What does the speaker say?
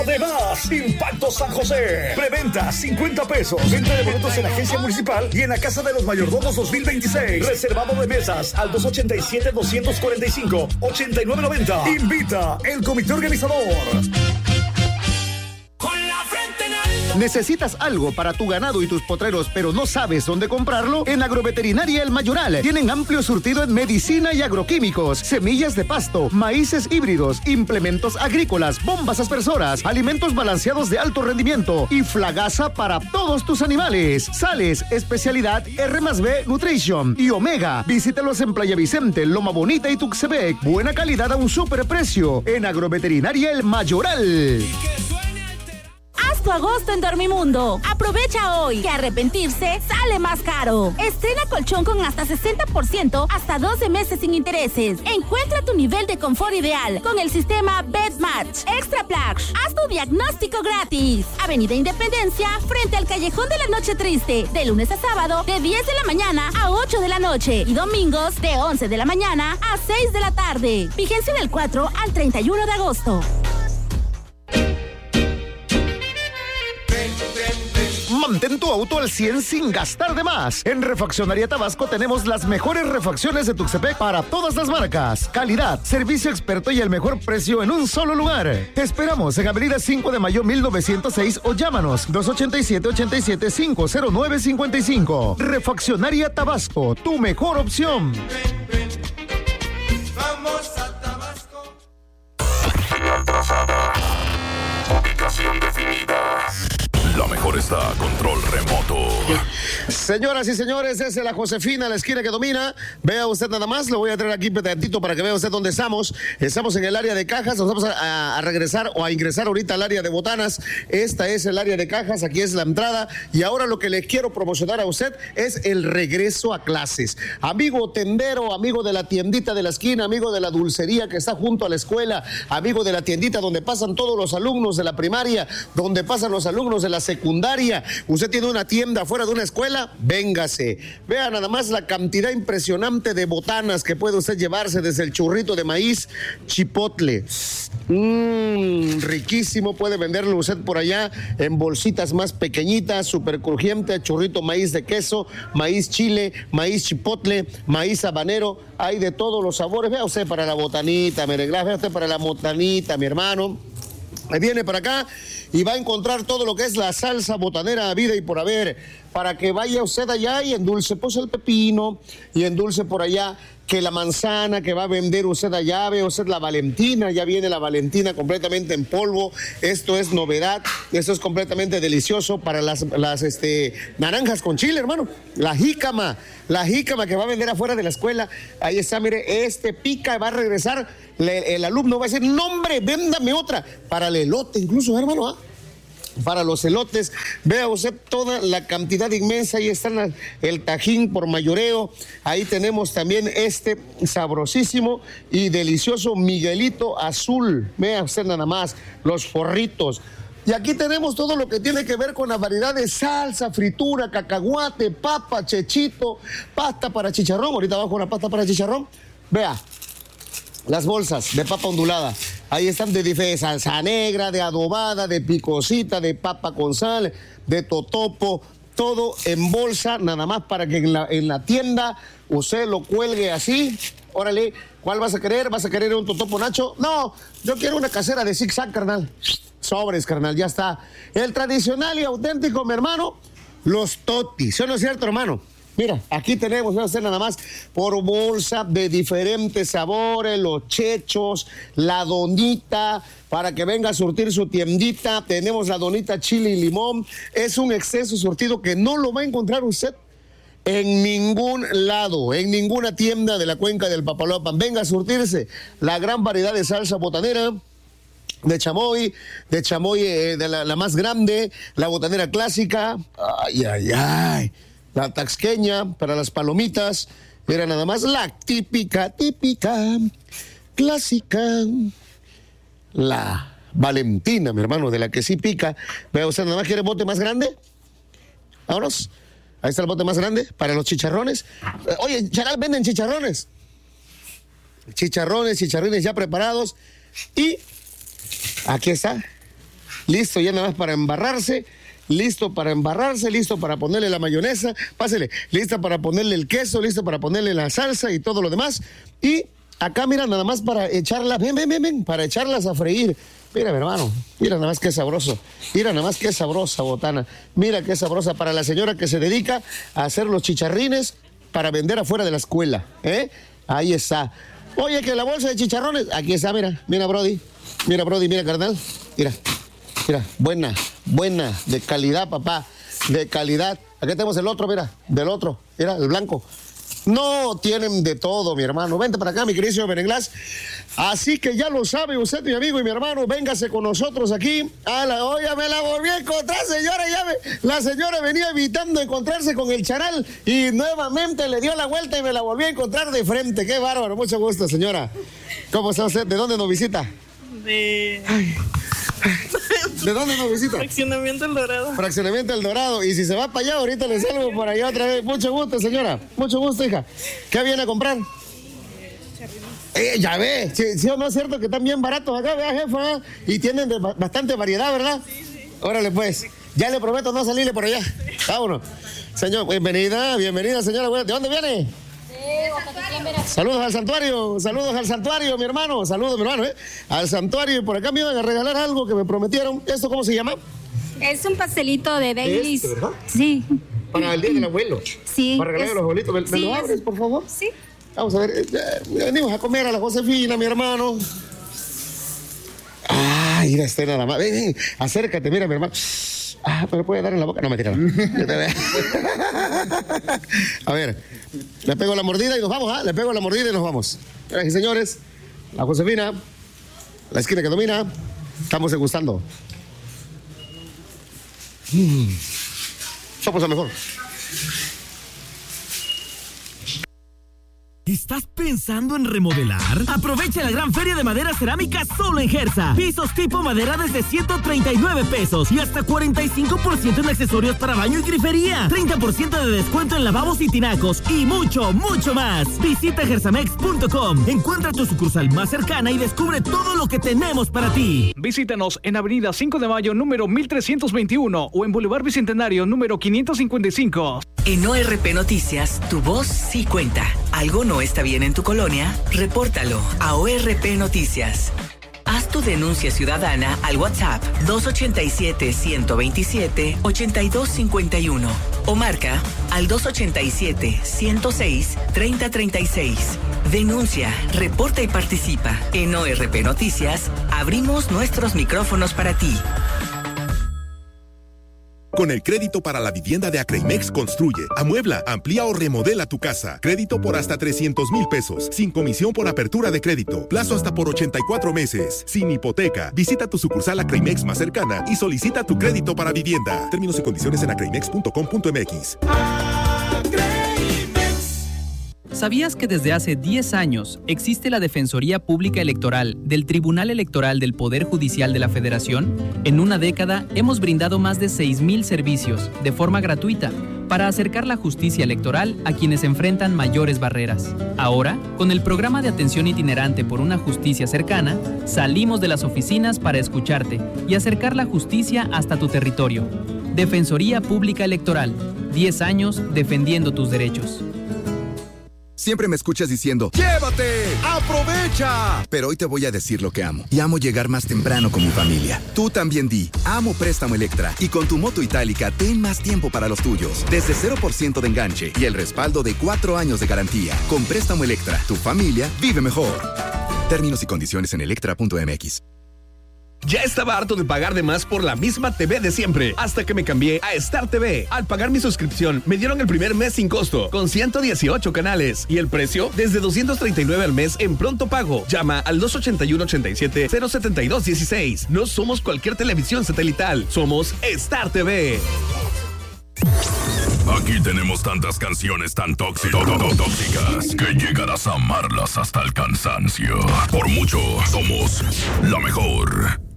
Además, Impacto San José. Preventa 50 pesos. Venta de boletos en la agencia municipal y en la Casa de los Mayordomos 2026. Reservado de mesas al 287-245-8990. Invita el comité organizador. ¿Necesitas algo para tu ganado y tus potreros, pero no sabes dónde comprarlo? En Agroveterinaria El Mayoral tienen amplio surtido en medicina y agroquímicos, semillas de pasto, maíces híbridos, implementos agrícolas, bombas aspersoras, alimentos balanceados de alto rendimiento y flagaza para todos tus animales. Sales, especialidad R+B Nutrition y Omega. Visítalos en Playa Vicente, Loma Bonita y Tuxtepec. Buena calidad a un superprecio. En Agroveterinaria El Mayoral. Haz tu agosto en Dormimundo. Aprovecha hoy, que arrepentirse sale más caro. Estrena colchón con hasta 60%, hasta 12 meses sin intereses. Encuentra tu nivel de confort ideal con el sistema BedMatch Extra Plush. Haz tu diagnóstico gratis. Avenida Independencia, frente al Callejón de la Noche Triste. De lunes a sábado, de 10 de la mañana a 8 de la noche. Y domingos, de 11 de la mañana a 6 de la tarde. Vigencia del 4 al 31 de agosto. Mantén tu auto al 100 sin gastar de más. En Refaccionaria Tabasco tenemos las mejores refacciones de Tuxtepec para todas las marcas. Calidad, servicio experto y el mejor precio en un solo lugar. Te esperamos en Avenida 5 de Mayo 1906 o llámanos 287-87-509-55. Refaccionaria Tabasco, tu mejor opción. Vamos a Tabasco. Señal trazada. Ubicación definida. La mejor está a control remoto. Señoras y señores, desde la Josefina, la esquina que domina, vea usted nada más, lo voy a traer aquí petitito para que vea usted dónde estamos. Estamos en el área de cajas, nos vamos a regresar o a ingresar ahorita al área de botanas. Esta es el área de cajas, aquí es la entrada y ahora lo que le quiero promocionar a usted es el regreso a clases. Amigo tendero, amigo de la tiendita de la esquina, amigo de la dulcería que está junto a la escuela, amigo de la tiendita donde pasan todos los alumnos de la primaria, donde pasan los alumnos de la secundaria. Usted tiene una tienda fuera de una escuela, véngase. Vea nada más la cantidad impresionante de botanas que puede usted llevarse, desde el churrito de maíz chipotle. Riquísimo, puede venderlo usted por allá en bolsitas más pequeñitas, súper crujiente, churrito maíz de queso, maíz chile, maíz chipotle, maíz habanero, hay de todos los sabores. Vea usted para la botanita, merenglás, vea usted para la botanita, mi hermano. Viene para acá y va a encontrar todo lo que es la salsa botanera a vida y por haber, para que vaya usted allá y endulce pues el pepino y endulce por allá que la manzana que va a vender usted allá, ve usted la Valentina, ya viene la Valentina completamente en polvo. Esto es novedad, esto es completamente delicioso para las naranjas con chile, hermano. La jícama que va a vender afuera de la escuela, ahí está, mire, pica, va a regresar, el alumno va a decir, no hombre, véndame otra, para el elote incluso, hermano, ¿ah? Para los elotes, vea usted toda la cantidad inmensa, ahí está el tajín por mayoreo, ahí tenemos también sabrosísimo y delicioso Miguelito azul, vea usted nada más, los forritos. Y aquí tenemos todo lo que tiene que ver con la variedad de salsa, fritura, cacahuate, papa, chechito, pasta para chicharrón, ahorita abajo una pasta para chicharrón, vea. Las bolsas de papa ondulada, ahí están de salsa negra, de adobada, de picosita, de papa con sal, de totopo, todo en bolsa, nada más para que en la tienda usted lo cuelgue así. Órale, ¿cuál vas a querer? ¿Vas a querer un totopo nacho? No, yo quiero una casera de zigzag, carnal. Sobres, carnal, ya está. El tradicional y auténtico, mi hermano, los totis. ¿Sí o no es cierto, hermano? Mira, aquí tenemos, voy a hacer nada más por bolsa de diferentes sabores, los chechos, la donita, para que venga a surtir su tiendita. Tenemos la donita chile y limón. Es un exceso surtido que no lo va a encontrar usted en ningún lado, en ninguna tienda de la cuenca del Papaloapan. Venga a surtirse la gran variedad de salsa botanera, de chamoy, de la más grande, la botanera clásica. Ay, ay, ay. La taxqueña para las palomitas, era nada más la típica, clásica, la Valentina, mi hermano, de la que sí pica. Vea usted, nada más quiere bote más grande. Vámonos. Ahí está el bote más grande para los chicharrones. Oye, Charal, venden chicharrones. Chicharrines ya preparados. Y aquí está listo ya nada más para embarrarse. Listo para embarrarse, listo para ponerle la mayonesa, pásele, lista para ponerle el queso, listo para ponerle la salsa y todo lo demás. Y acá, mira, nada más para echarlas, ven, para echarlas a freír. Mira, mi hermano, mira nada más qué sabroso, mira nada más qué sabrosa botana, mira qué sabrosa para la señora que se dedica a hacer los chicharrines para vender afuera de la escuela, ¿eh? Ahí está. Oye, que la bolsa de chicharrones, aquí está, mira, Brody, mira, carnal, mira, buena, de calidad, papá, de calidad. Aquí tenemos el otro, mira, el blanco. No, tienen de todo, mi hermano. Vente para acá, mi querido Berenglás. Así que ya lo sabe usted, mi amigo y mi hermano. Véngase con nosotros aquí. Oye, me la volví a encontrar, señora. La señora venía evitando encontrarse con el charal y nuevamente le dio la vuelta y me la volví a encontrar de frente. Qué bárbaro, mucho gusto, señora. ¿Cómo está usted? ¿De dónde nos visita? ¿De dónde nos visita? Fraccionamiento El Dorado. Fraccionamiento El Dorado. Y si se va para allá, ahorita le salgo por allá otra vez. Mucho gusto, señora. Mucho gusto, hija. ¿Qué viene a comprar? Ya ve. ¿Sí o no es cierto que están bien baratos acá, vea, jefa? Y tienen bastante variedad, ¿verdad? Sí. Órale, pues. Ya le prometo no salirle por allá. Vámonos. Señor, bienvenida, señora. ¿De dónde viene? Saludos al santuario, mi hermano. Saludos, mi hermano, al santuario. Y por acá me iban a regalar algo que me prometieron. ¿Esto cómo se llama? Es un pastelito de Baileys. ¿Verdad? Sí. Para el día del abuelo. Sí. Para regalar a los abuelitos. ¿Me lo abres, por favor? Sí. Vamos a ver. Venimos a comer a la Josefina, mi hermano. Mira, este nada más. Ven, acércate, mira, mi hermano. ¿Me lo puede dar en la boca? No, mentira. A ver, le pego la mordida y nos vamos, Le pego la mordida y nos vamos. Señoras y señores, la Josefina, la esquina que domina, estamos degustando. Somos la mejor. ¿Estás pensando en remodelar? Aprovecha la gran feria de madera cerámica solo en Gersa. Pisos tipo madera desde 139 pesos y hasta 45% en accesorios para baño y grifería. 30% de descuento en lavabos y tinacos y mucho, mucho más. Visita gersamex.com. Encuentra tu sucursal más cercana y descubre todo lo que tenemos para ti. Visítanos en Avenida 5 de Mayo, número 1321 o en Boulevard Bicentenario, número 555. En ORP Noticias, tu voz sí cuenta. ¿Algo no está bien en tu colonia? Repórtalo a ORP Noticias. Haz tu denuncia ciudadana al WhatsApp 287-127-8251 o marca al 287-106-3036. Denuncia, reporta y participa. En ORP Noticias, abrimos nuestros micrófonos para ti. Con el crédito para la vivienda de Acreimex, construye, amuebla, amplía o remodela tu casa. Crédito por hasta 300,000 pesos. Sin comisión por apertura de crédito. Plazo hasta por 84 meses. Sin hipoteca. Visita tu sucursal Acreimex más cercana y solicita tu crédito para vivienda. Términos y condiciones en acreimex.com.mx. ¿Sabías que desde hace 10 años existe la Defensoría Pública Electoral del Tribunal Electoral del Poder Judicial de la Federación? En una década hemos brindado más de 6,000 servicios de forma gratuita para acercar la justicia electoral a quienes enfrentan mayores barreras. Ahora, con el programa de atención itinerante por una justicia cercana, salimos de las oficinas para escucharte y acercar la justicia hasta tu territorio. Defensoría Pública Electoral, 10 años defendiendo tus derechos. Siempre me escuchas diciendo, ¡llévate! ¡Aprovecha! Pero hoy te voy a decir lo que amo. Y amo llegar más temprano con mi familia. Tú también di, amo Préstamo Electra. Y con tu moto itálica, ten más tiempo para los tuyos. Desde 0% de enganche y el respaldo de 4 años de garantía. Con Préstamo Electra, tu familia vive mejor. Términos y condiciones en electra.mx. Ya estaba harto de pagar de más por la misma TV de siempre, hasta que me cambié a Star TV. Al pagar mi suscripción, me dieron el primer mes sin costo, con 118 canales, y el precio desde $239 al mes en pronto pago. Llama al 281-87-072-16. No somos cualquier televisión satelital, somos Star TV. Aquí tenemos tantas canciones tan tóxicas que llegarás a amarlas hasta el cansancio. Por mucho, somos la mejor.